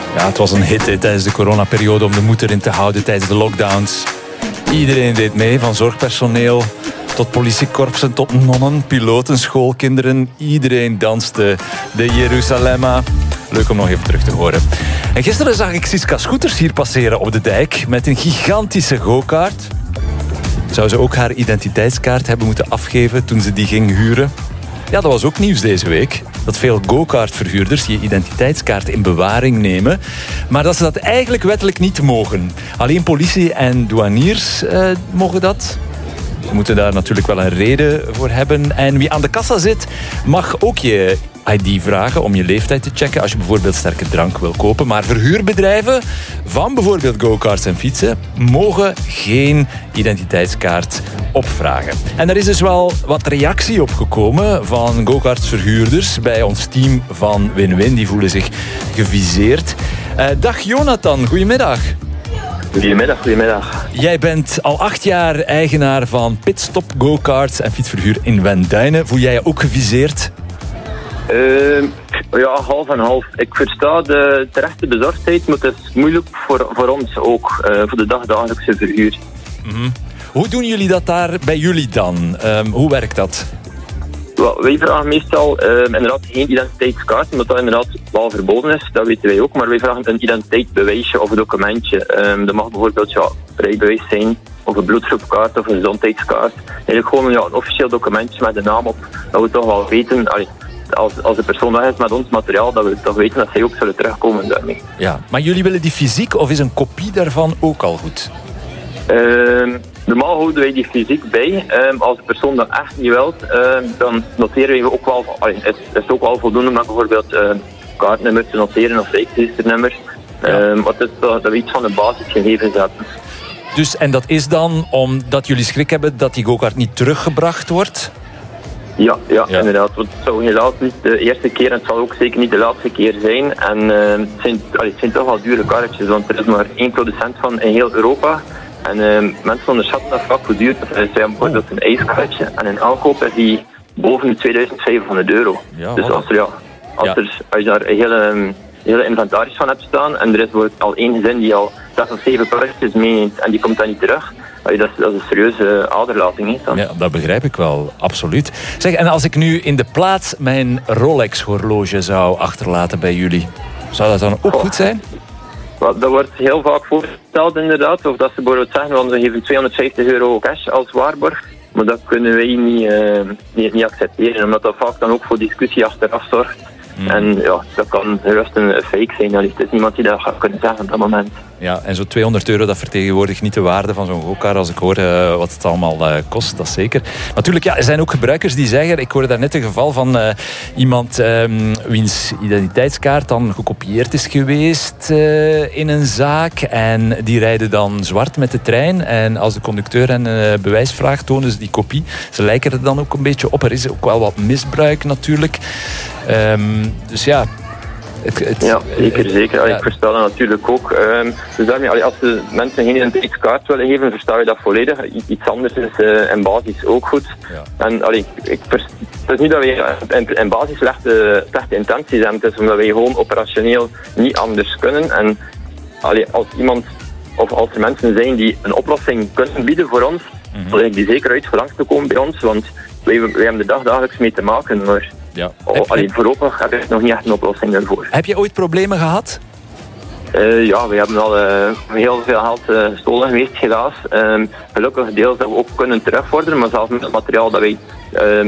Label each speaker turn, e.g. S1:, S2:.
S1: Ja, het was een hit tijdens de coronaperiode om de moed erin te houden tijdens de lockdowns. Iedereen deed mee, van zorgpersoneel tot politiekorpsen, tot nonnen, piloten, schoolkinderen. Iedereen danste de Jeruzalemma. Leuk om nog even terug te horen. En gisteren zag ik Siska Scooters hier passeren op de dijk met een gigantische go-kart. Zou ze ook haar identiteitskaart hebben moeten afgeven toen ze die ging huren? Ja, dat was ook nieuws deze week. Dat veel go-kartverhuurders je identiteitskaart in bewaring nemen. Maar dat ze dat eigenlijk wettelijk niet mogen. Alleen politie en douaniers mogen dat. Ze moeten daar natuurlijk wel een reden voor hebben. En wie aan de kassa zit, mag ook je ID vragen om je leeftijd te checken als je bijvoorbeeld sterke drank wil kopen. Maar verhuurbedrijven van bijvoorbeeld go-karts en fietsen mogen geen identiteitskaart opvragen. En er is dus wel wat reactie op gekomen van go-kartsverhuurders bij ons team van Win-Win. Die voelen zich geviseerd. Dag Jonathan, goedemiddag.
S2: Goedemiddag.
S1: Jij bent al 8 jaar eigenaar van Pitstop Go-karts en fietsverhuur in Wenduinen. Voel jij je ook geviseerd?
S2: Ja, half en half. Ik versta de terechte bezorgdheid, maar het is moeilijk voor ons ook, voor de dagdagelijkse verhuur.
S1: Mm-hmm. Hoe doen jullie dat daar bij jullie dan? Hoe werkt dat?
S2: Well, wij vragen meestal inderdaad geen identiteitskaart, omdat dat inderdaad wel verboden is, dat weten wij ook. Maar wij vragen een identiteitsbewijsje of een documentje. Dat mag bijvoorbeeld rijbewijs zijn, of een bloedgroepkaart of een gezondheidskaart. Eigenlijk gewoon een officieel documentje met de naam op, dat we toch wel weten. Als de persoon weg is met ons materiaal, dat we toch weten dat zij ook zullen terugkomen daarmee.
S1: Ja, maar jullie willen die fysiek of is een kopie daarvan ook al goed?
S2: Normaal houden wij die fysiek bij. Als de persoon dat echt niet wilt, dan noteren we ook wel. Het is ook wel voldoende om bijvoorbeeld kaartnummers te noteren of rijksregisternummers. Maar het is dat we iets van de basisgegevens hebben.
S1: Dus, en dat is dan omdat jullie schrik hebben dat die go-kart niet teruggebracht wordt?
S2: Ja, inderdaad. Want het zou helaas niet de eerste keer en het zal ook zeker niet de laatste keer zijn. En het zijn toch wel dure karretjes, want er is maar 1 producent van in heel Europa. En mensen onderschatten dat vaak hoe duur het is. Zij hebben bijvoorbeeld een ijskarretje en in aankoop is die boven de €2500.
S1: Ja,
S2: dus als je daar een hele inventaris van hebt staan en er is bijvoorbeeld al 1 gezin die al 6 of 7 karretjes meeneemt en die komt dan niet terug. Dat is een serieuze aderlating. Hè,
S1: ja, dat begrijp ik wel, absoluut. Zeg, en als ik nu in de plaats mijn Rolex-horloge zou achterlaten bij jullie, zou dat dan ook goed zijn?
S2: Dat wordt heel vaak voorgesteld inderdaad. Of dat ze bijvoorbeeld zeggen, want we geven €250 cash als waarborg. Maar dat kunnen wij niet accepteren, omdat dat vaak dan ook voor discussie achteraf zorgt. En ja, dat kan gerust een fake zijn. Het is niemand die dat gaat kunnen zeggen op dat moment.
S1: Ja, en zo'n €200, dat vertegenwoordigt niet de waarde van zo'n go-kart als ik hoor wat het allemaal kost, dat zeker. Natuurlijk, ja, er zijn ook gebruikers die zeggen, ik hoorde daar net een geval van iemand wiens identiteitskaart dan gekopieerd is geweest in een zaak en die rijden dan zwart met de trein en als de conducteur hen bewijs vraagt, tonen ze die kopie. Ze lijken er dan ook een beetje op. Er is ook wel wat misbruik natuurlijk. Dus ja...
S2: Ja, zeker. Ik versta dat natuurlijk ook. Dus daarmee, als de mensen geen identiteitskaart willen geven, versta je dat volledig. Iets anders is in basis ook goed. Ja. En het is niet dat wij in basis slechte intenties hebben. Het is omdat wij gewoon operationeel niet anders kunnen. En als iemand of als er mensen zijn die een oplossing kunnen bieden voor ons, zal ik die zeker uit langs te komen bij ons. Want wij hebben er dagelijks mee te maken. Maar
S1: ja.
S2: Voorlopig heb ik nog niet echt een oplossing daarvoor.
S1: Heb je ooit problemen gehad?
S2: Ja, we hebben al heel veel geld gestolen geweest, helaas. Gelukkig deels dat we ook kunnen terugvorderen, maar zelfs met het materiaal dat wij